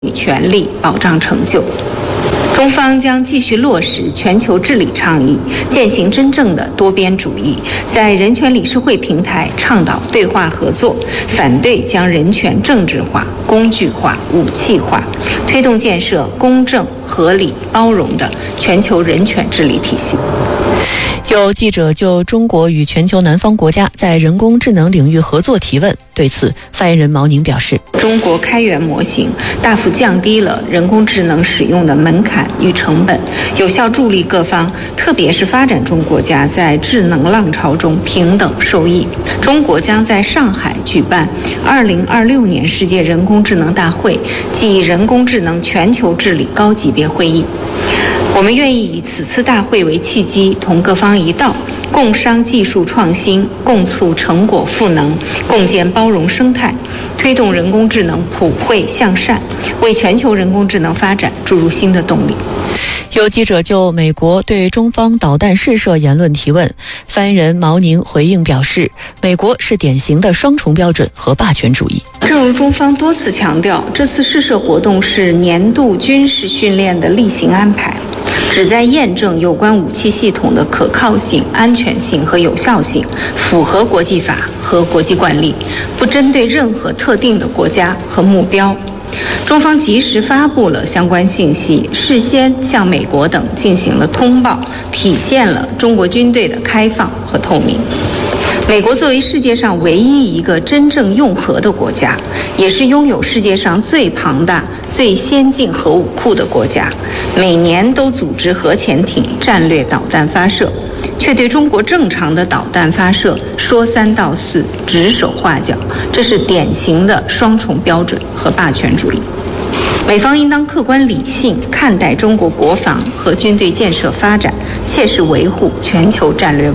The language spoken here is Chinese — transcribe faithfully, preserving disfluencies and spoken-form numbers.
与权利保障成就。中方将继续落实全球治理倡议，践行真正的多边主义，在人权理事会平台倡导对话合作，反对将人权政治化、工具化、武器化，推动建设公正、合理、包容的全球人权治理体系。 有记者就中国与全球南方国家在人工智能领域合作提问，对此发言人毛宁表示， 中国开源模型大幅降低了人工智能使用的门槛与成本，有效助力各方，特别是发展中国家在智能浪潮中平等受益。中国将在上海举办二零二六年世界人工智能大会暨人工智能全球治理高级别会议。我们愿意以此次大会为契机，同各方一道，共商技术创新，共促成果赋能，共建包容生态，推动人工智能普惠向善，为全球人工智能发展注入新的动力。 有记者就美国对中方导弹试射言论提问，发言人毛宁回应表示，美国是典型的双重标准和霸权主义。 正如中方多次强调，这次试射活动是年度军事训练的例行安排，旨在验证有关武器系统的可靠性、安全性和有效性，符合国际法和国际惯例，不针对任何特定的国家和目标。中方及时发布了相关信息，事先向美国等进行了通报，体现了中国军队的开放和透明。美国作为世界上唯一一个真正用核的国家，也是拥有世界上最庞大、最先进核武库的国家，每年都组织核潜艇战略导弹发射，却对中国正常的导弹发射说三道四、指手画脚，这是典型的双重标准和霸权主义。美方应当客观理性看待中国国防和军队建设发展，切实维护全球战略